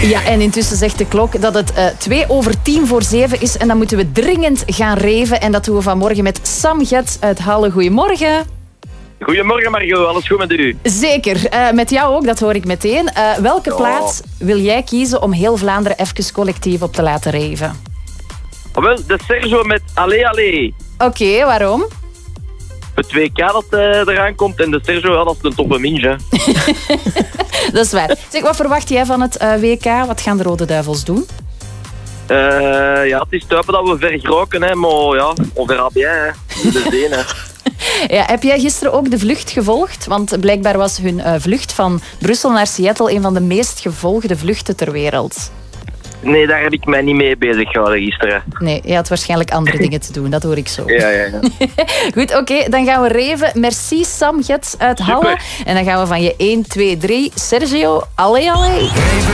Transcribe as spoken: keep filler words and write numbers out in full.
Ja, en intussen zegt de klok dat het uh, twee over tien voor zeven is. En dan moeten we dringend gaan reven. En dat doen we vanmorgen met Sam Gets uit Halle. Goedemorgen. Goedemorgen Margot, alles goed met u? Zeker, uh, met jou ook, dat hoor ik meteen. Uh, welke oh. plaats wil jij kiezen om heel Vlaanderen even collectief op te laten reven? Oh, wel, de Sergio met Allee Allee. Oké, okay, waarom? Het W K dat uh, eraan komt en de Sergio, ja, dat is een toppe minge. Dat is waar. Zeg, wat verwacht jij van het uh, W K? Wat gaan de Rode Duivels doen? Uh, ja, het is tuipen dat we ver geraken, hè, maar ja, on verra bien, hè. Dat is één, hè. Ja, heb jij gisteren ook de vlucht gevolgd? Want blijkbaar was hun uh, vlucht van Brussel naar Seattle een van de meest gevolgde vluchten ter wereld. Nee, daar heb ik mij niet mee bezig gehouden gisteren. Nee, je had waarschijnlijk andere dingen te doen, dat hoor ik zo. Ja, ja, ja. Goed, oké, okay, dan gaan we reven. Merci Sam Gets uit Halle. En dan gaan we van je één, twee, drie. Sergio, allee, allee.